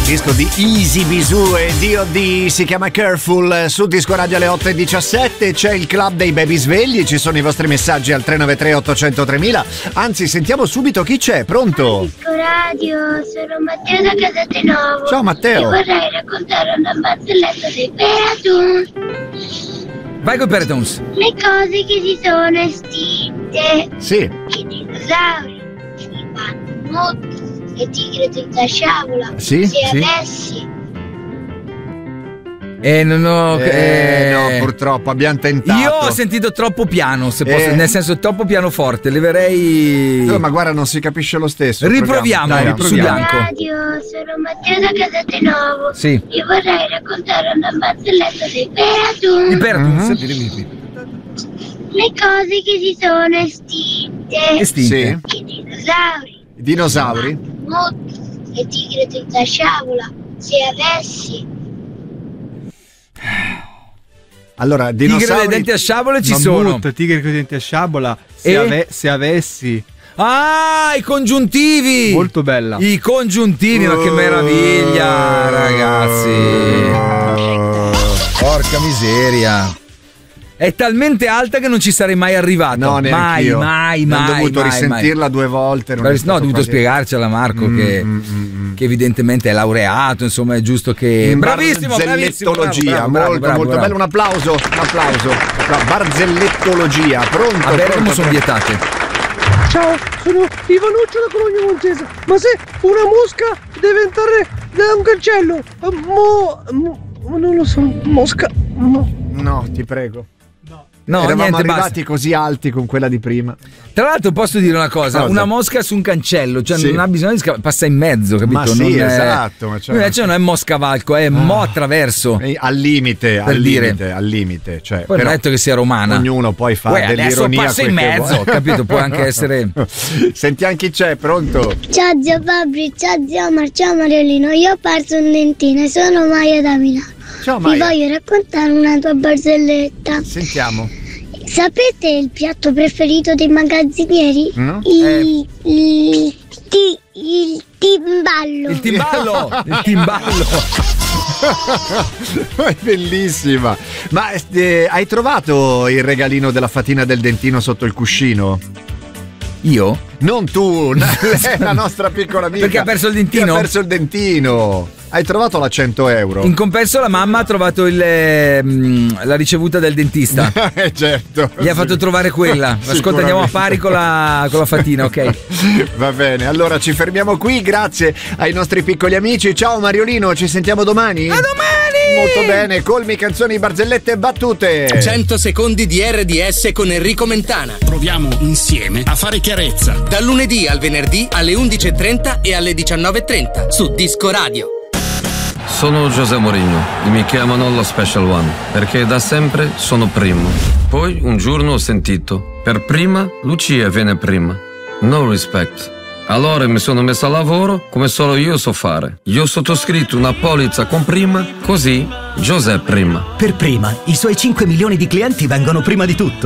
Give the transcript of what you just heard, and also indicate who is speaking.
Speaker 1: disco di Easy Bisou e D.O.D. si chiama Careful. Su Disco Radio alle 8:17 c'è il club dei baby svegli, ci sono i vostri messaggi al 393 800 3000. Anzi, sentiamo subito chi c'è. Pronto?
Speaker 2: Disco Radio, sono Matteo da Castelnuovo.
Speaker 1: Ciao Matteo.
Speaker 2: Ti vorrei raccontare una barzelletta dei Peatuns.
Speaker 3: Vai con Peatuns.
Speaker 2: Le cose che si sono estinte.
Speaker 1: Sì.
Speaker 2: I dinosauri, i mammut, le tigre senza sciabola.
Speaker 1: Sì,
Speaker 2: Se
Speaker 1: sì.
Speaker 2: avessi.
Speaker 1: No, purtroppo abbiamo tentato.
Speaker 3: Io ho sentito troppo piano, se posso, nel senso troppo pianoforte, leverei.
Speaker 1: No, ma guarda, non si capisce lo stesso.
Speaker 3: Riproviamo,
Speaker 1: Dai,
Speaker 3: su bianco.
Speaker 2: Radio, sono Matteo da Castelnuovo.
Speaker 3: Sì.
Speaker 2: Io vorrei raccontare una barzelletta dei Peatuns.
Speaker 3: I Peatuns.
Speaker 2: Le cose che si sono estinte.
Speaker 3: Estinte.
Speaker 1: Sì.
Speaker 2: I dinosauri.
Speaker 1: I dinosauri?
Speaker 2: Mammut, le tigre senza sciabola. Se avessi.
Speaker 1: Allora,
Speaker 3: Tigre
Speaker 1: dinosauri,
Speaker 3: dei denti a sciabole ci
Speaker 4: Mammut,
Speaker 3: sono.
Speaker 4: tigre con i denti a sciabola. Se avessi.
Speaker 3: Ah, i congiuntivi.
Speaker 4: Molto bella.
Speaker 3: I congiuntivi, ma che meraviglia, ragazzi. Porca miseria. È talmente alta che non ci sarei mai arrivato.
Speaker 1: No, neanche
Speaker 3: mai.
Speaker 1: Ho dovuto risentirla due volte.
Speaker 3: No, ho dovuto spiegarcela, Marco, che evidentemente è laureato, insomma, è giusto che. Bravissimo,
Speaker 1: barzellettologia, molto
Speaker 3: bravo.
Speaker 1: bello. Un applauso. La barzellettologia, pronto?
Speaker 3: A Bergamo
Speaker 1: pronto,
Speaker 3: sono vietate.
Speaker 5: Ciao, sono Ivanuccio da Cologno Montese. Ma se una mosca deve entrare da un cancello, non lo so, mosca,
Speaker 1: No, ti prego.
Speaker 3: No,
Speaker 1: Eravamo
Speaker 3: niente,
Speaker 1: arrivati così alti con quella di prima.
Speaker 3: Tra l'altro posso dire una cosa? Una mosca su un cancello, cioè non ha bisogno di passa in mezzo, capito?
Speaker 1: Ma sì,
Speaker 3: non
Speaker 1: esatto.
Speaker 3: È, invece non è moscavalco, è mo attraverso.
Speaker 1: Al limite. Cioè,
Speaker 3: poi non è detto che sia romana.
Speaker 1: Ognuno poi fa dell'ironia.
Speaker 3: Passa in mezzo, capito? Può anche essere.
Speaker 1: Sentiamo chi c'è, pronto?
Speaker 2: Ciao zio Fabri, ciao zio Omar, ciao Mariolino. Io ho perso un dentino e sono Maia da Milano.
Speaker 1: Ciao
Speaker 2: Vi
Speaker 1: Maia.
Speaker 2: voglio raccontare una tua barzelletta.
Speaker 1: Sentiamo.
Speaker 2: Sapete il piatto preferito dei magazzinieri?
Speaker 1: No?
Speaker 2: Il timballo.
Speaker 3: Il timballo.
Speaker 1: È bellissima. Ma hai trovato il regalino della fatina del dentino sotto il cuscino?
Speaker 3: Io?
Speaker 1: Non tu, la nostra piccola amica.
Speaker 3: Perché ha perso il dentino?
Speaker 1: Che ha perso il dentino. Hai trovato la 100 euro?
Speaker 3: In compenso la mamma ha trovato la ricevuta del dentista.
Speaker 1: Certo.
Speaker 3: Gli ha fatto trovare quella. Ascolta, andiamo a pari con la fatina, ok?
Speaker 1: Va bene, allora ci fermiamo qui. Grazie ai nostri piccoli amici. Ciao Mariolino, ci sentiamo domani?
Speaker 3: A domani!
Speaker 1: Molto bene, colmi, canzoni, barzellette e battute.
Speaker 6: 100 secondi di RDS con Enrico Mentana.
Speaker 7: Proviamo insieme a fare chiarezza.
Speaker 6: Dal lunedì al venerdì alle 11:30 e alle 19:30 su Disco Radio.
Speaker 8: Sono José Mourinho e mi chiamano lo Special One perché da sempre sono primo. Poi un giorno ho sentito: per prima Lucia viene prima. No respect. Allora mi sono messo a lavoro come solo io so fare. Io ho sottoscritto una polizza con prima, così José prima.
Speaker 9: Per prima, i suoi 5 milioni di clienti vengono prima di tutto.